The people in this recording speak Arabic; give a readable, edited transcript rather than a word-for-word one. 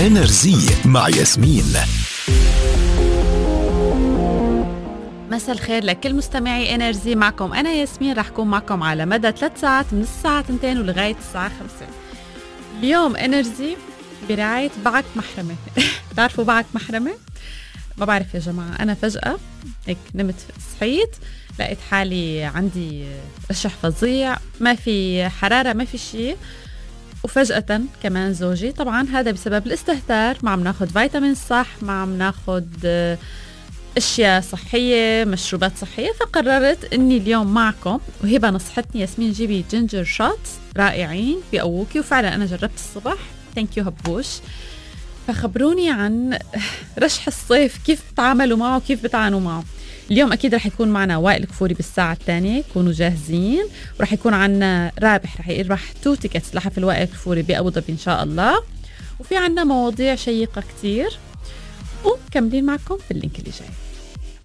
إنرجي مع ياسمين. مساء الخير لكل مستمعي إنرجي، معكم أنا ياسمين، رح كون معكم على مدى 3 ساعات من الساعة 2 ولغاية الساعة 5. اليوم إنرجي برعاية بعك محرمة. تعرفوا بعك محرمة؟ ما بعرف يا جماعة، أنا فجأة هيك نمت صحيت لقيت حالي عندي رشح فظيع، ما في حرارة ما في شيء، وفجأة كمان زوجي، طبعا هذا بسبب الاستهتار، ما عم ناخد فيتامين صح، ما عم ناخد اشياء صحية، مشروبات صحية، فقررت اني اليوم معكم، وهبة نصحتني ياسمين جيبي جينجر شوتس رائعين بيقووكي، وفعلا انا جربت الصبح. ثانك يو هبوش. فخبروني عن رشح الصيف، كيف بتعاملوا معه وكيف بتعانوا معه. اليوم أكيد رح يكون معنا وائل كفوري بالساعة الثانية، كونوا جاهزين، ورح يكون عنا رابح رح يربح 2 تيكتس لحفل وائل كفوري بأبو ظبي إن شاء الله، وفي عنا مواضيع شيقة كتير، ومكملين معكم في اللينك اللي جاي.